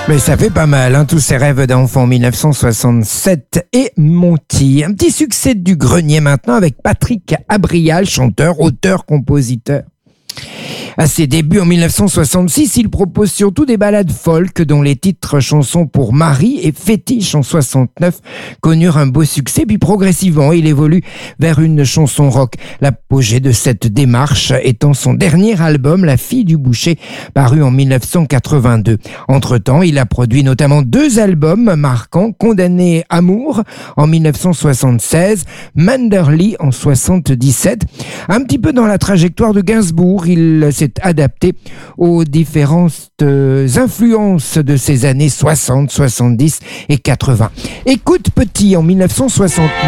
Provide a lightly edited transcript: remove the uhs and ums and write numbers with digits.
Mais ça fait pas mal, hein, tous ces rêves d'enfants 1967 et Monty. Un petit succès du grenier maintenant avec Patrick Abrial, chanteur, auteur, compositeur. À ses débuts en 1966, il propose surtout des ballades folk dont les titres Chansons pour Marie et Fétiche en 69 connurent un beau succès, puis progressivement il évolue vers une chanson rock. L'apogée de cette démarche étant son dernier album La fille du boucher, paru en 1982. Entre-temps, il a produit notamment 2 albums marquants, Condamné Amour en 1976, Manderly en 77. Un petit peu dans la trajectoire de Gainsbourg, il s'est adapté aux différentes influences de ces années 60, 70 et 80. Écoute petit en 1969.